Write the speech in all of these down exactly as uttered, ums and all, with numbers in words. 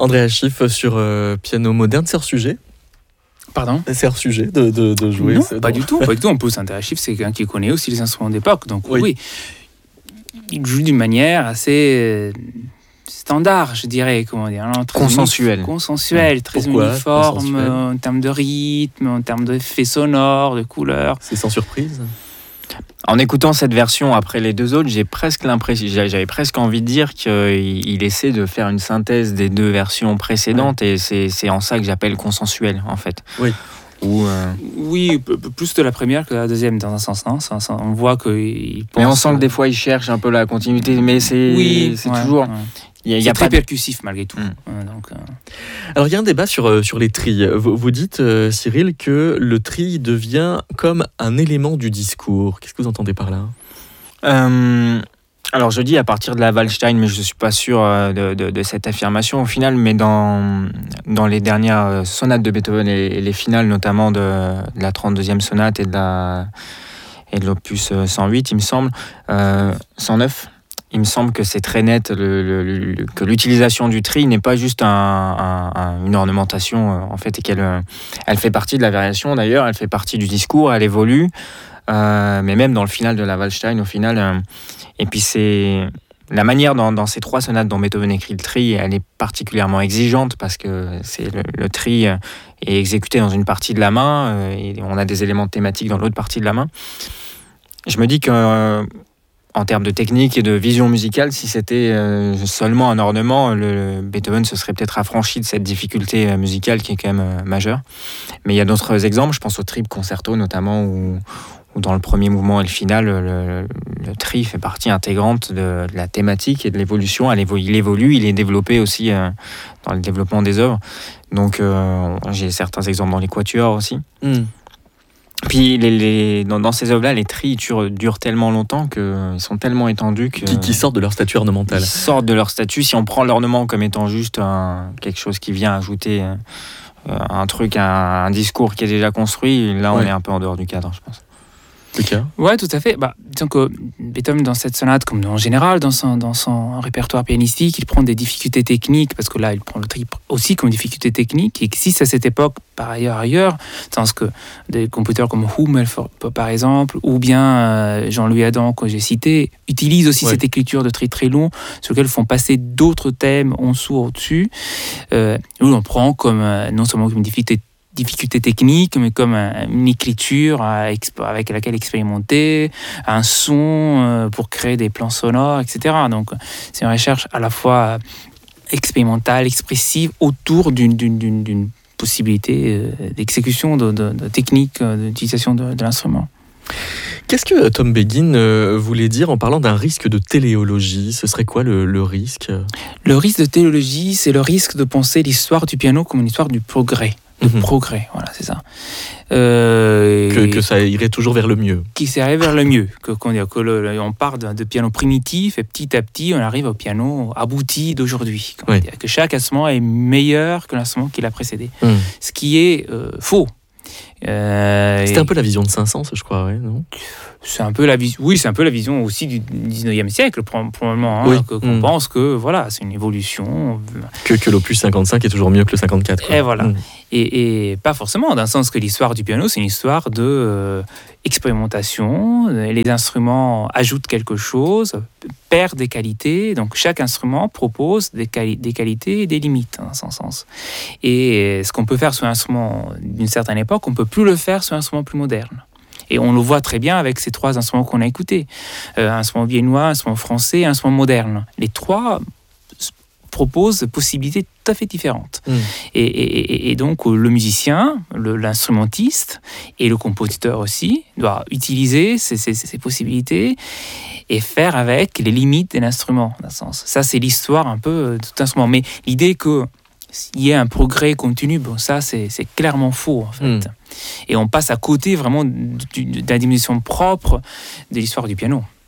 Andrea Schiff sur euh, piano moderne, c'est hors sujet. Pardon ? C'est hors sujet de, de, de jouer. Non, c'est pas dans... du tout. Pas du tout. En plus, Andrea Schiff, c'est quelqu'un qui connaît aussi les instruments d'époque. Donc oui, oui il joue d'une manière assez standard, je dirais, comment dire, hein, très consensuel, unif- consensuel, très Pourquoi uniforme en termes de rythme, en termes d'effets sonores, de couleurs. C'est sans surprise. En écoutant cette version après les deux autres, j'ai presque l'impression, j'avais presque envie de dire qu'il il essaie de faire une synthèse des deux versions précédentes, ouais. Et c'est, c'est en ça que j'appelle consensuel, en fait. Oui. Ou euh... Oui, plus de la première que de la deuxième, dans un sens, non ça, ça, on voit qu'il pense... Mais on sent que des fois, il cherche un peu la continuité, mais c'est, oui, c'est ouais, toujours... Ouais. Il y a, c'est il y a très pas percussif malgré tout. Mmh. Donc, euh... Alors il y a un débat sur, sur les trilles. Vous, vous dites, euh, Cyril, que le tri devient comme un élément du discours. Qu'est-ce que vous entendez par là ? euh, Alors je dis à partir de la Waldstein, mais je ne suis pas sûr de, de, de cette affirmation au final, mais dans, dans les dernières sonates de Beethoven et, et les finales notamment de, de la trente-deuxième sonate et de, la, et de l'opus cent huit, il me semble, euh, cent neuf, il me semble que c'est très net, le, le, le, que l'utilisation du tri n'est pas juste un, un, un, une ornementation, en fait, et qu'elle elle fait partie de la variation d'ailleurs, elle fait partie du discours, elle évolue, euh, mais même dans le final de la Waldstein, au final, euh, et puis c'est la manière dans, dans ces trois sonates dont Beethoven écrit le tri, elle est particulièrement exigeante parce que c'est le, le tri est exécuté dans une partie de la main, euh, et on a des éléments thématiques dans l'autre partie de la main. Je me dis que euh, en termes de technique et de vision musicale, si c'était euh, seulement un ornement, le, le Beethoven se serait peut-être affranchi de cette difficulté musicale qui est quand même euh, majeure. Mais il y a d'autres exemples, je pense au Trip Concerto notamment, où, où dans le premier mouvement et le final, le, le, le tri fait partie intégrante de, de la thématique et de l'évolution. Elle évolue, il évolue, il est développé aussi euh, dans le développement des œuvres. Donc euh, j'ai certains exemples dans les quatuors aussi. Mm. Puis les, les, dans, dans ces œuvres-là, les tris durent, durent tellement longtemps qu'ils sont tellement étendus que... Qui, qui sortent de leur statut ornemental. Ils sortent de leur statut. Si on prend l'ornement comme étant juste un, quelque chose qui vient ajouter euh, un truc, un, un discours qui est déjà construit, là on ouais. est un peu en dehors du cadre, je pense. Okay. Oui, tout à fait. Bah, disons que Beethoven, dans cette sonate, comme en général, dans son, dans son répertoire pianistique, il prend des difficultés techniques, parce que là, il prend le tri aussi comme difficulté technique, et que si c'est à cette époque, par ailleurs, ailleurs, tandis que des compositeurs comme Hummel, par exemple, ou bien euh, Jean-Louis Adam, que j'ai cité, utilisent aussi ouais. cette écriture de tri très long, sur lequel font passer d'autres thèmes en dessous, au-dessus. Euh, nous, on prend comme, euh, non seulement comme une difficulté difficulté technique, mais comme une écriture avec laquelle expérimenter, un son pour créer des plans sonores, et cetera. Donc, c'est une recherche à la fois expérimentale, expressive, autour d'une, d'une, d'une, d'une possibilité d'exécution, de, de, de technique, d'utilisation de, de l'instrument. Qu'est-ce que Tom Begin euh, voulait dire en parlant d'un risque de téléologie ? Ce serait quoi le, le risque ? Le risque de téléologie, c'est le risque de penser l'histoire du piano comme une histoire du progrès. De mmh. progrès, voilà, c'est ça. Euh, que, que ça irait toujours vers le mieux. Qui irait vers le mieux. Que, qu'on, que le, on part de, de piano primitif et petit à petit, on arrive au piano abouti d'aujourd'hui. Oui. Que chaque instrument est meilleur que l'instrument qui l'a précédé. Mmh. Ce qui est euh, faux. Euh, C'était et... un peu la vision de Saint-Saëns, je crois, ouais, non ? C'est un peu la vision. Oui, c'est un peu la vision aussi du dix-neuvième siècle, probablement. Hein, oui. que, qu'on mmh. pense que voilà, c'est une évolution. Que, que l'opus cinquante-cinq est toujours mieux que le cinquante-quatre. Quoi. Et voilà. Mmh. Et, et pas forcément, dans le sens que l'histoire du piano, c'est une histoire de euh, expérimentation. Les instruments ajoutent quelque chose, perdent des qualités. Donc chaque instrument propose des, quali- des qualités et des limites, dans ce sens. Et ce qu'on peut faire sur un instrument d'une certaine époque, on ne peut plus le faire sur un instrument plus moderne. Et on le voit très bien avec ces trois instruments qu'on a écoutés. Euh, un instrument viennois, un instrument français, un instrument moderne. Les trois proposent des possibilités tout à fait différentes. Mmh. Et, et, et donc le musicien, le, l'instrumentiste et le compositeur aussi doivent utiliser ces, ces, ces possibilités et faire avec les limites de l'instrument, dans un sens. Ça, c'est l'histoire un peu de tout instrument. Mais l'idée que s'il y a un progrès continu, bon, ça, c'est, c'est clairement faux, en fait. Mmh. Et on passe à côté, vraiment, de la dimension propre de l'histoire du piano.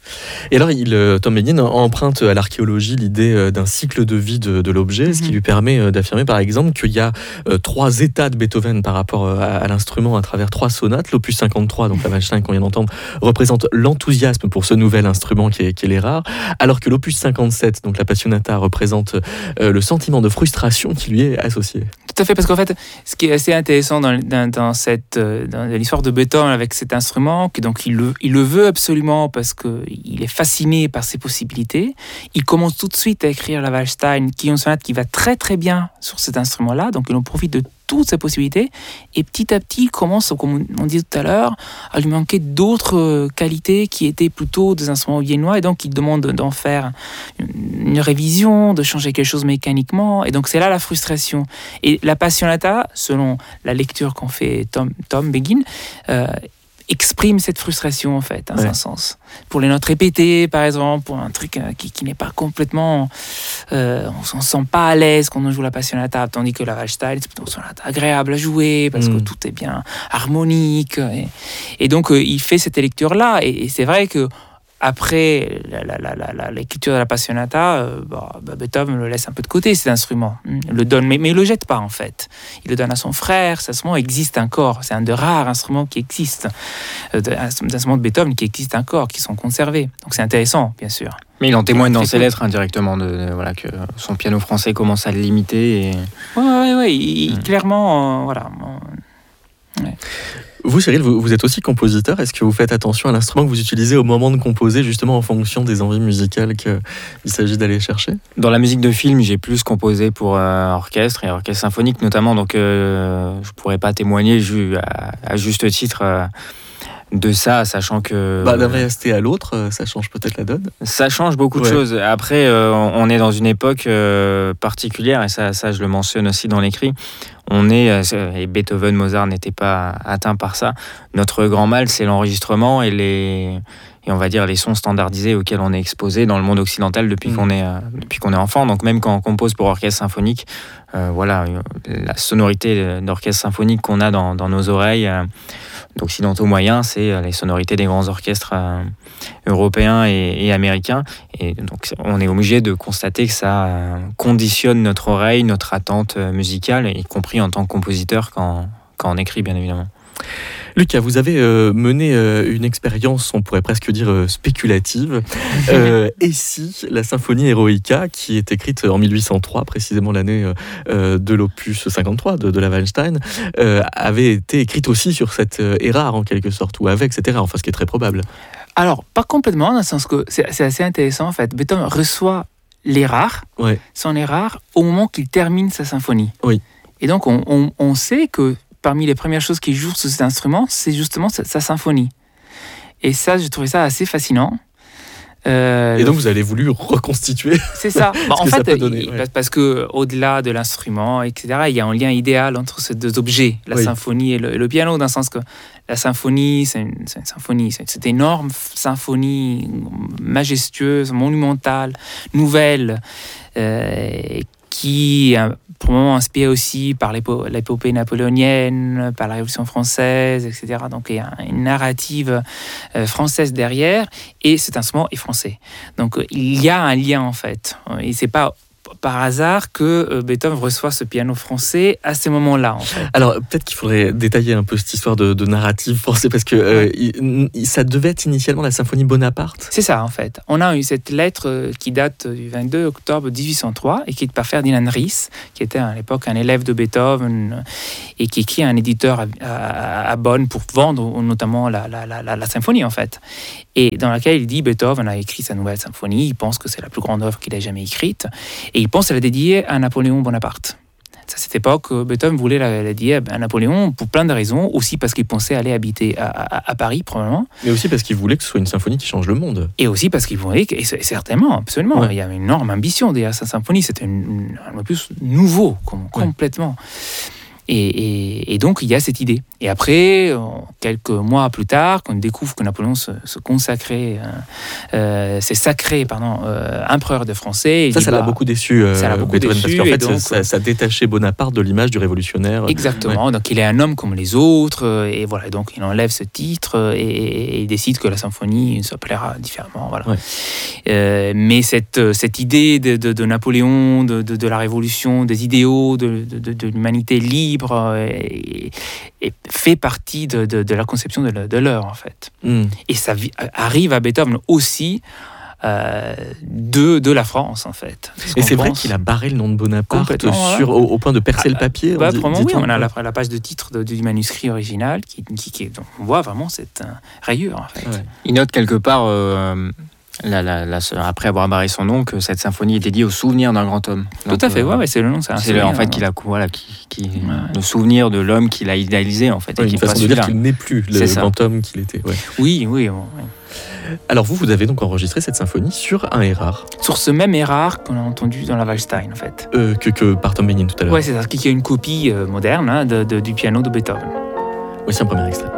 Et alors, il, euh, Tom Begin emprunte à l'archéologie l'idée euh, d'un cycle de vie de, de l'objet, mm-hmm. ce qui lui permet euh, d'affirmer par exemple qu'il y a euh, trois états de Beethoven par rapport euh, à, à l'instrument à travers trois sonates. L'opus cinquante-trois, donc la Waldstein qu'on vient d'entendre, représente l'enthousiasme pour ce nouvel instrument qui est, qui est l'Érard, alors que l'opus cinquante-sept, donc la Passionata, représente euh, le sentiment de frustration qui lui est associé. Tout à fait, parce qu'en fait, ce qui est assez intéressant dans, dans, dans, cette, dans l'histoire de Beethoven avec cet instrument, que donc il le, il le veut absolument parce qu'il est fasciné par ses possibilités. Il commence tout de suite à écrire la Waldstein, qui est une sonate qui va très très bien sur cet instrument-là, donc il en profite de toutes ses possibilités, et petit à petit, il commence, comme on disait tout à l'heure, à lui manquer d'autres qualités qui étaient plutôt des instruments viennois, et donc il demande d'en faire une révision, de changer quelque chose mécaniquement, et donc c'est là la frustration. Et la Passionata, selon la lecture qu'en fait Tom, Tom Begin, euh, exprime cette frustration en fait, dans ouais. un sens. Pour les notes répétées, par exemple, pour un truc euh, qui, qui n'est pas complètement... Euh, on ne se sent pas à l'aise quand on joue la Passionata, tandis que la Waldstein, c'est plutôt une sonate agréable à jouer, parce mm. que tout est bien harmonique. Et, et donc, euh, il fait cette lecture-là. Et, et c'est vrai que après la, la, la, la, la lecture de la Passionata, euh, bah, bah, Beethoven le laisse un peu de côté, cet instrument. Il le donne, mais, mais il ne le jette pas, en fait. Il le donne à son frère. Cet instrument existe encore. C'est un des rares instruments qui existent. Euh, des instruments de Beethoven qui existent encore, qui sont conservés. Donc c'est intéressant, bien sûr. Mais il en témoigne dans ses lettres indirectement, de, de, voilà, que son piano français commence à le limiter. Oui, oui, oui. Clairement, euh, voilà. Ouais. Vous, Cyril, vous, vous êtes aussi compositeur. Est-ce que vous faites attention à l'instrument que vous utilisez au moment de composer, justement en fonction des envies musicales qu'il s'agit d'aller chercher ? Dans la musique de film, j'ai plus composé pour euh, orchestre et orchestre symphonique notamment, donc euh, je ne pourrais pas témoigner à, à juste titre euh, de ça, sachant que... Bah, d'un V S T à l'autre, ça change peut-être la donne. Ça change beaucoup ouais. de choses. Après, euh, on est dans une époque euh, particulière, et ça, ça, je le mentionne aussi dans l'écrit. On est, et Beethoven, Mozart n'étaient pas atteints par ça. Notre grand mal, c'est l'enregistrement et les, et on va dire les sons standardisés auxquels on est exposé dans le monde occidental depuis mmh. qu'on est, depuis qu'on est enfant. Donc même quand on compose pour orchestre symphonique, euh, voilà, la sonorité d'orchestre symphonique qu'on a dans, dans nos oreilles euh, d'occidentaux moyens, c'est les sonorités des grands orchestres euh, européens et, et américains. Et donc on est obligé de constater que ça euh, conditionne notre oreille, notre attente musicale, y compris en tant que compositeur quand, quand on écrit, bien évidemment. Lucas, vous avez euh, mené euh, une expérience, on pourrait presque dire euh, spéculative. Euh, et si la symphonie Eroica, qui est écrite en mille huit cent trois, précisément l'année euh, de l'opus cinquante-trois de, de la Waldstein, euh, avait été écrite aussi sur cette euh, Érard en quelque sorte, ou avec cette Érard, enfin ce qui est très probable. Alors, pas complètement, dans le sens que c'est, c'est assez intéressant en fait. Beethoven reçoit l'Érard, ouais. son Érard, au moment qu'il termine sa symphonie. Oui. Et donc on, on, on sait que parmi les premières choses qu'il joue sur cet instrument, c'est justement sa, sa symphonie. Et ça, j'ai trouvé ça assez fascinant. Euh, et donc, vous avez voulu reconstituer. C'est ça. Bah, en que fait, ça peut donner, ouais. parce que au-delà de l'instrument, et cetera, il y a un lien idéal entre ces deux objets, la oui. symphonie et le, et le piano, dans le sens que la symphonie, c'est une, c'est une symphonie, c'est cette énorme symphonie majestueuse, monumentale, nouvelle, euh, qui est probablement inspirée aussi par l'épo- l'épopée napoléonienne, par la Révolution française, et cetera. Donc il y a une narrative euh, française derrière, et cet instrument est français. Donc il y a un lien en fait. Et c'est pas par hasard que euh, Beethoven reçoit ce piano français à ces moments-là, en fait. Alors, peut-être qu'il faudrait détailler un peu cette histoire de, de narrative français, parce que euh, il, il, ça devait être initialement la symphonie Bonaparte. C'est ça, en fait. On a eu cette lettre qui date du vingt-deux octobre dix-huit cent trois, écrite par Ferdinand Ries, qui était à l'époque un élève de Beethoven, et qui écrit à un éditeur à, à, à Bonn pour vendre notamment la, la, la, la, la symphonie, en fait. Et dans laquelle il dit Beethoven a écrit sa nouvelle symphonie, il pense que c'est la plus grande œuvre qu'il ait jamais écrite, et il pense à la dédier à Napoléon Bonaparte. À cette époque, Beethoven voulait la, la dédier à Napoléon pour plein de raisons, aussi parce qu'il pensait aller habiter à, à, à Paris, probablement. Mais aussi parce qu'il voulait que ce soit une symphonie qui change le monde. Et aussi parce qu'il voulait, et certainement, absolument, ouais. il y avait une énorme ambition derrière sa symphonie, c'était une, une, un opus nouveau, com- ouais. complètement. Et, et, et donc, il y a cette idée. Et après, quelques mois plus tard, quand on découvre que Napoléon se, se consacrait, euh, s'est sacré, pardon, euh, empereur de Français. Ça, dit, ça bah, l'a beaucoup déçu, euh, ça l'a beaucoup Beethoven, déçu, parce qu'en fait, donc, ça, ça détachait Bonaparte de l'image du révolutionnaire. Exactement. Ouais. Donc, il est un homme comme les autres, et voilà. Donc, il enlève ce titre et, et il décide que la symphonie s'appellera différemment. Voilà. Ouais. Euh, mais cette, cette idée de, de, de Napoléon, de, de, de la Révolution, des idéaux, de, de, de l'humanité libre, et, et fait partie de, de, de la conception de, de l'heure, en fait. Mm. Et ça vi- arrive à Beethoven aussi euh, de, de la France, en fait. Parce Et qu'on c'est vrai pense- qu'il a barré le nom de Bonaparte Complètement, sur, au, au point de percer Ah, le papier. Bah, dit- probablement, oui, dit-on. on a la, la page de titre de- du manuscrit original qui, qui, qui est, donc on voit vraiment cette euh, rayure, en fait. Ouais. Il note quelque part, euh, la, la, la- après avoir barré son nom, que cette symphonie est dédiée au souvenir d'un grand homme. Tout Donc, à fait, euh, ouais, ouais, c'est le nom, c'est un C'est le- en souvenir, fait hein. qu'il a, voilà, qui, qui, Ouais. le souvenir de l'homme qu'il a idéalisé en fait. Ouais, et qui une façon passe de dire celui-là. qu'il n'est plus le C'est ça. grand homme qu'il était. Ouais. Oui, oui. bon, oui. Alors vous, vous avez donc enregistré cette symphonie sur un Erard, Sur ce même Erard qu'on a entendu dans la Waldstein, en fait. euh, que, que par Tom Benin tout à l'heure. Ouais, c'est ça, qui est une copie euh, moderne hein, de, de- du piano de Beethoven. Voici un premier extrait.